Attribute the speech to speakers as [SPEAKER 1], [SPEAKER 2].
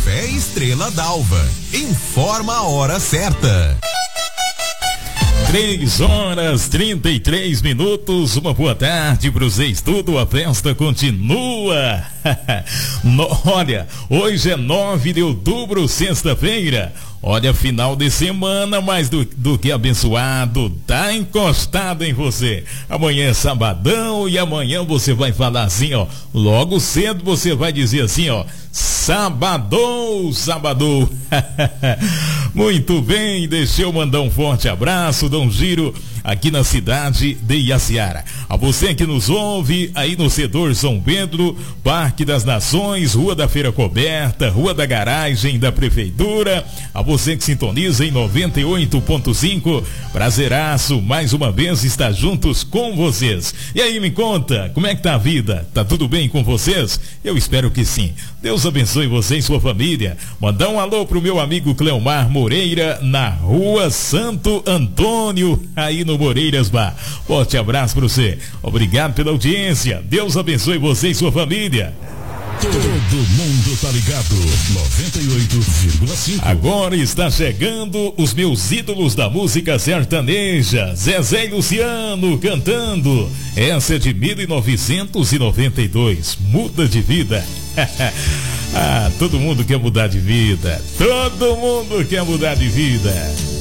[SPEAKER 1] Café Estrela d'Alva. Informa a hora certa.
[SPEAKER 2] 3h33. Uma boa tarde para vocês. Tudo, a festa continua. Olha, hoje é 9 de outubro, sexta-feira. Olha, final de semana, mais do que abençoado, tá encostado em você. Amanhã é sabadão e amanhã você vai falar assim, ó. Logo cedo você vai dizer assim, ó. Sabadou, sabadou. Muito bem, deixa eu mandar um forte abraço, dar um giro aqui na cidade de Iaciara. A você que nos ouve aí no setor São Pedro, Parque das Nações, Rua da Feira Coberta, Rua da Garagem da Prefeitura, a você que sintoniza em 98.5, prazeraço, mais uma vez estar juntos com vocês. E aí, me conta, como é que tá a vida? Tá tudo bem com vocês? Eu espero que sim. Deus abençoe você e sua família. Mandar um alô pro meu amigo Cleomar Moreira, na Rua Santo Antônio, aí no Moreiras Bar. Forte abraço para você. Obrigado pela audiência. Deus abençoe você e sua família.
[SPEAKER 3] Todo mundo tá ligado. 98,5.
[SPEAKER 2] Agora está chegando os meus ídolos da música sertaneja. Zezé e Luciano cantando. Essa é de 1992. Muda de vida. Ah, todo mundo quer mudar de vida. Todo mundo quer mudar de vida.